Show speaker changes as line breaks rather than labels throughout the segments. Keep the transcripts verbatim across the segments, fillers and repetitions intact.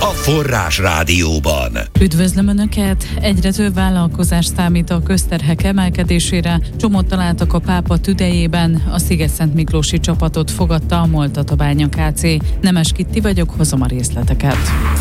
Forrás Rádióban.
Üdvözlöm Önöket! Egyre több vállalkozás számít a közterhek emelkedésére. Csomót találtak a pápa tüdejében. A Szigetszent Miklósi csapatot fogadta a Moltatabánya ká cé. Nemes Kitti vagyok, hozom a részleteket.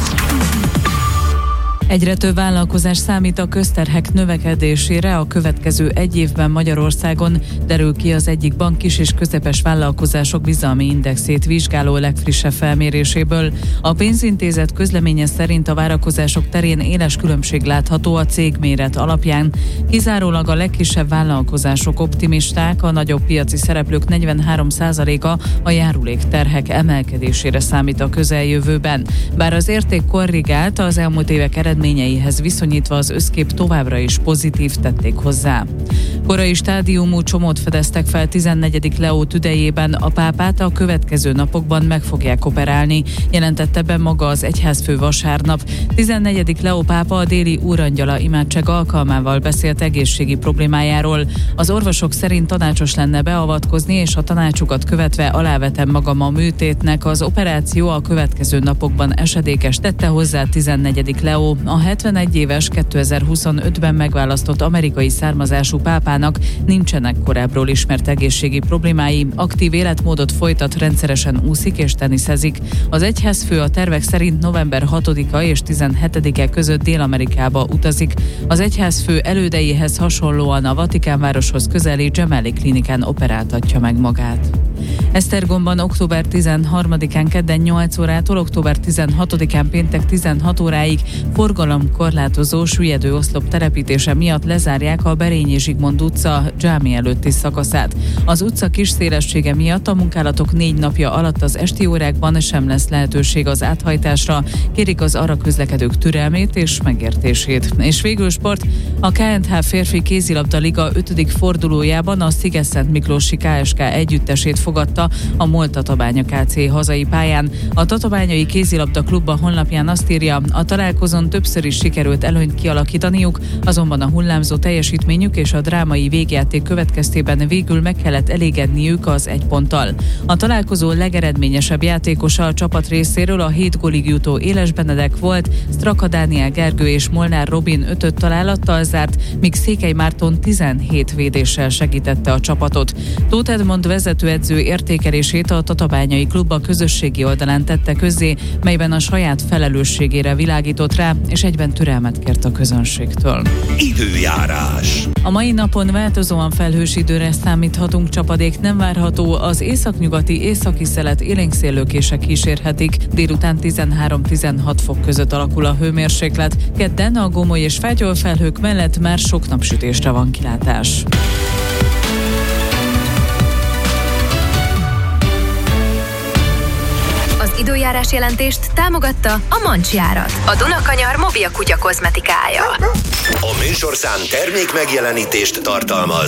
Egyre több vállalkozás számít a közterhek növekedésére a következő egy évben Magyarországon, derül ki az egyik bank kis és közepes vállalkozások bizalmi indexét vizsgáló legfrissebb felméréséből. A pénzintézet közleménye szerint a várakozások terén éles különbség látható a cégméret alapján. Kizárólag a legkisebb vállalkozások optimisták, a nagyobb piaci szereplők negyvenhárom százaléka a járulékterhek emelkedésére számít a közeljövőben. Bár az érték korrigált, az elmúlt évek eredményeihez viszonyítva az összkép továbbra is pozitív, tették hozzá. Korai stádiumú csomót fedeztek fel tizennegyedik Leó tüdejében, a pápát a következő napokban meg fogják operálni, jelentette be maga az egyházfő vasárnap. tizennegyedik Leó pápa a déli úrangyala imádság alkalmával beszélt egészségi problémájáról. Az orvosok szerint tanácsos lenne beavatkozni, és a tanácsukat követve alávetem magam a műtétnek, az operáció a következő napokban esedékes, tette hozzá tizennegyedik Leó. A hetvenegy éves kétezer-huszonötben megválasztott amerikai származású pápának nincsenek korábbról ismert egészségi problémái, aktív életmódot folytat, rendszeresen úszik és teniszezik. Az egyházfő a tervek szerint november hatodika és tizenhetedike között Dél-Amerikába utazik. Az egyházfő elődeihez hasonlóan a Vatikánvároshoz közeli Gemelli klinikán operáltatja meg magát. Esztergomban október tizenharmadikán kedden nyolc órától október tizenhatodikán péntek tizenhat óráig forgalomkorlátozó süllyedő oszlop telepítése miatt lezárják a Berényi Zsigmond utca dzsámi előtti szakaszát. Az utca kis szélessége miatt a munkálatok négy napja alatt az esti órákban sem lesz lehetőség az áthajtásra, kérik az arra közlekedők türelmét és megértését. És végül sport, a ká és há férfi kézilabda liga ötödik fordulójában a Szigetszent Miklósi ká es ká együttesét fogadta a Moltatabánya ká cé hazai pályán. A tatabányai kézilabda klub a honlapján azt írja, a találkozón többször is sikerült előnyt kialakítaniuk, azonban a hullámzó teljesítményük és a drámai végjáték következtében végül meg kellett elégedniük az egy ponttal. A találkozó legeredményesebb játékosa a csapat részéről a hét gólig jutó Éles Benedek volt, Straka Dániel Gergő és Molnár Robin ötöt találattal zárt, míg Székely Márton tizenhét védéssel segítette a csapatot. Tóth Edmond vezetőedző értékelését a tatabányai klub a közösségi oldalán tette közzé, melyben a saját felelősségére világított rá, és egyben türelmet kért a közönségtől.
Időjárás.
A mai napon változóan felhős időre számíthatunk, csapadék nem várható, az északnyugati északi szelet élénkszéllökések kísérhetik, délután tizenhárom-tizenhat fok között alakul a hőmérséklet, kedden a gomoly és fátyolfelhők mellett már sok napsütésre van kilátás.
Időjárás jelentést támogatta a Mancsjárat, a Dunakanyar mobil kutya kozmetikája.
A műsorszám termék megjelenítést tartalmaz.